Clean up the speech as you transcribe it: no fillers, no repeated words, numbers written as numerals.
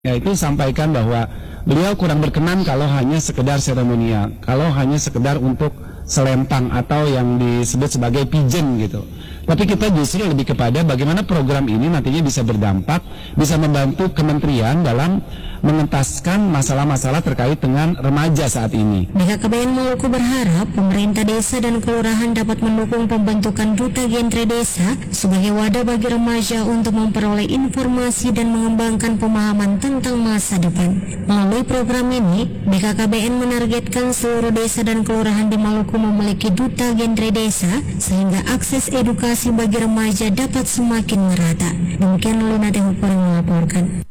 Yaitu sampaikan bahwa beliau kurang berkenan kalau hanya sekedar seremonial, kalau hanya sekedar untuk selempang atau yang disebut sebagai pigeon gitu. Tapi kita justru lebih kepada bagaimana program ini nantinya bisa berdampak, bisa membantu kementerian dalam mengentaskan masalah-masalah terkait dengan remaja saat ini. BKKBN Maluku berharap pemerintah desa dan kelurahan dapat mendukung pembentukan Duta Genre Desa sebagai wadah bagi remaja untuk memperoleh informasi dan mengembangkan pemahaman tentang masa depan. Melalui program ini, BKKBN menargetkan seluruh desa dan kelurahan di Maluku memiliki Duta Genre Desa sehingga akses edukasi bagi remaja dapat semakin merata. Demikian Luna Tengku melaporkan.